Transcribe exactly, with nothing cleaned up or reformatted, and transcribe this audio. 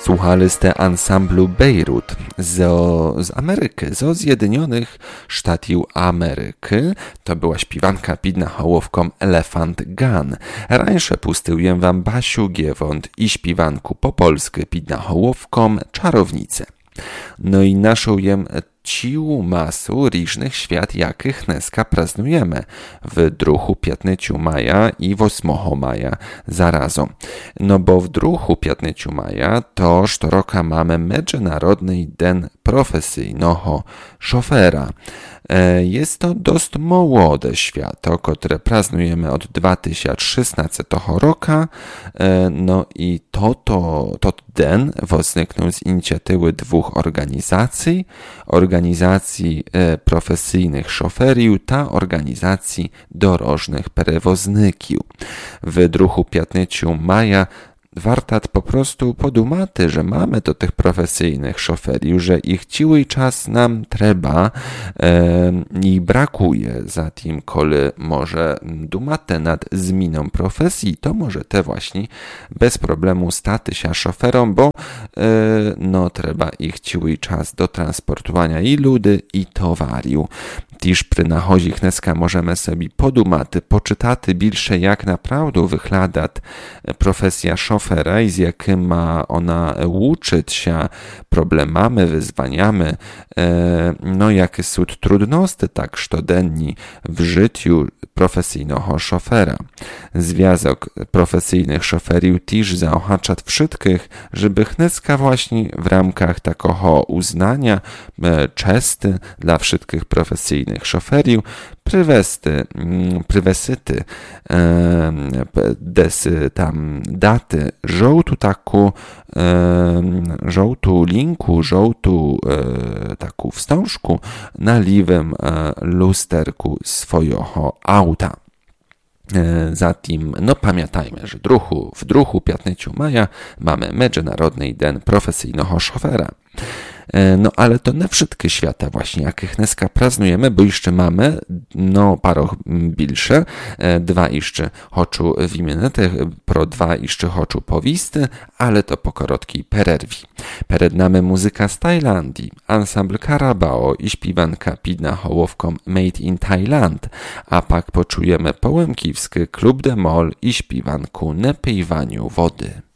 słuchali ste ansamblu Beirut z, z Ameryki, z Zjednionych Sztatów Ameryki. To była śpiewanka pід nahołówką Elephant Gun. Rańsze pustyłem wam Basiu Giewont i śpiewanku po polsku pід nahołówką Czarownice. No i naszą jem ciu masu różnych świat, jakich dneska praznujemy w druhu piętnastego maja i ósmego maja zarazem. No bo w druhu piętnastego maja to sztoroka mamy Międzynarodny Den Profesyjnego Szofera. Jest to dość młode święto, które praznujemy od dwa tysiące szesnastego roku. No i to, to, to den wzniknął z inicjatywy dwóch organizacji, organizacji profesyjnych szoferiów ta organizacji dorożnych prewozników. W druhu piętnastego maja warto po prostu podumaty, że mamy do tych profesyjnych szoferiów, że ich cały czas nam trzeba e, i brakuje. Zatem, kole może dumate nad zmianą profesji, to może te właśnie bez problemu stać się szoferom, bo e, no trzeba ich cały czas do transportowania i ludy, i towaru. Tiż przy nachodzie dneska możemy sobie podumaty, poczytaty bilsze, jak naprawdę wygląda profesja szofera i z jakim ma ona uczyć się problemami, wyzwaniami, no jakie są trudności tak sztodenni w życiu profesyjnego szofera. Związek profesyjnych szoferiów też zaochacza wszystkich, żeby dneska właśnie w ramkach takiego uznania czesty dla wszystkich profesyjnych szoferiów prywesty, prywesyty desy tam daty żołtu taku żołtu linku, żołtu taku wstążku na liwym lusterku swojego auta. Zatem, no pamiętajmy, że druhu, w druhu piętnastego maja mamy Międzynarodny Den Profesyjnego Szofera. No ale to nie wszystkie świata właśnie, jakich dneska praznujemy, bo jeszcze mamy, no paroch bilsze, dwa jeszcze hoczu w imienitych, pro dwa jeszcze hoczu powisty, ale to po korotkiej pererwi. Przed nami muzyka z Tajlandii, ansambl Carabao i śpiewanka pід nahołówką Made in Thailand, a pak poczujemy połemkiwski Klub de Mol i śpiewanku Na pijwaniu wody.